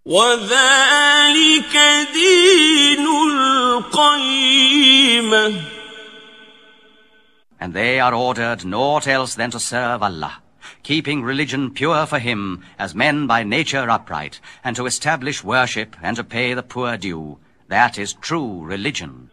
وَذَلِكَ دِينُ الْقَيِّمَةِ. And they are ordered naught else than to serve Allah, keeping religion pure for him, as men by nature upright, and to establish worship and to pay the poor due. That is true religion.